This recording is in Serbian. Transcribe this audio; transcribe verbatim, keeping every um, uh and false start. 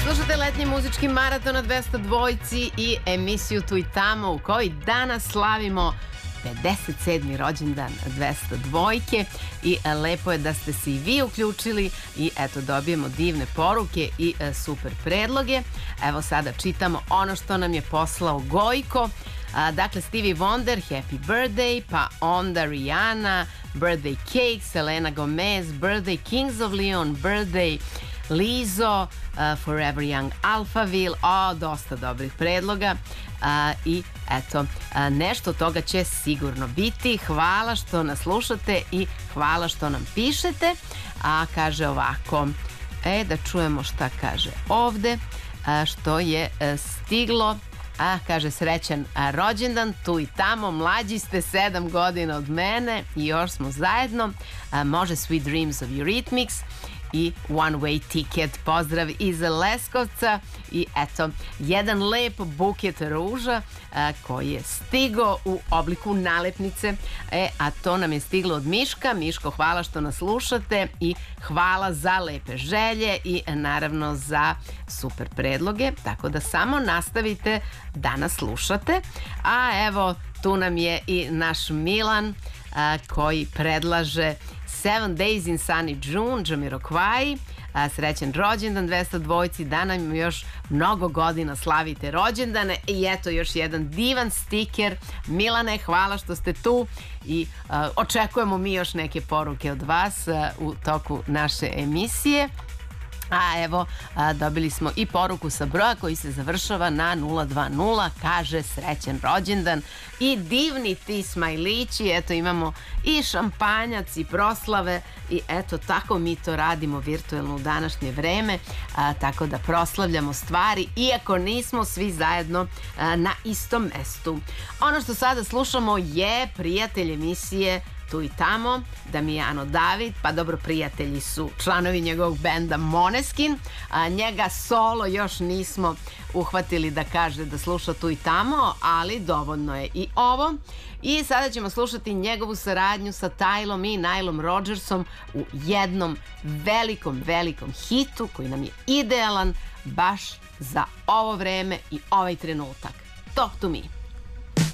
Slušate letnji muzički maraton na dvesta dvojci i emisiju Tu i tamo u kojoj danas slavimo pedeset sedmi rođendan dvesta dvojke i lepo je da ste se i vi uključili i eto dobijemo divne poruke i super predloge. Evo sada čitamo ono što nam je poslao Gojko. Dakle, Stevie Wonder, Happy Birthday, pa onda Rihanna, Birthday Cake, Selena Gomez, Birthday Kings of Leon, Birthday Lizzo, uh, Forever Young Alphaville, o, dosta dobrih predloga uh, i eto, uh, nešto od toga će sigurno biti. Hvala što nas slušate i hvala što nam pišete. A kaže ovako, e, da čujemo šta kaže ovde, a, što je a, stiglo. A, kaže, srećan a, rođendan, tu i tamo, mlađi ste sedam godina od mene i još smo zajedno. A, može Sweet Dreams of Eurythmics i One Way Ticket. Pozdrav iz Leskovca i eto, jedan lep buket ruža a, koji je stigo u obliku nalepnice, e, a to nam je stiglo od Miška. Miško, hvala što nas slušate i hvala za lepe želje i naravno za super predloge, tako da samo nastavite da nas slušate. A evo, tu nam je i naš Milan a, koji predlaže Seven Days in Sunny June, Jamiroquai. A, srećan rođendan dvesta dvojci, da nam još mnogo godina slavite rođendane i eto još jedan divan stiker. Milane, hvala što ste tu i a, očekujemo mi još neke poruke od vas a, u toku naše emisije. A evo, a, dobili smo i poruku sa broja koji se završava na nula dva nula, kaže srećan rođendan i divni ti smajlići, eto imamo i šampanjac i proslave i eto tako mi to radimo virtuelno u današnje vreme, a, tako da proslavljamo stvari iako nismo svi zajedno a, na istom mestu. Ono što sada slušamo je prijatelj emisije Tu i tamo, Damijano David, pa dobro, prijatelji su članovi njegovog benda Måneskin, a njega solo još nismo uhvatili da kaže da sluša Tu i tamo, ali dovoljno je i ovo. I sada ćemo slušati njegovu saradnju sa Tylom i Nilom Rodgersom u jednom velikom, velikom hitu koji nam je idealan baš za ovo vreme i ovaj trenutak. Talk to me.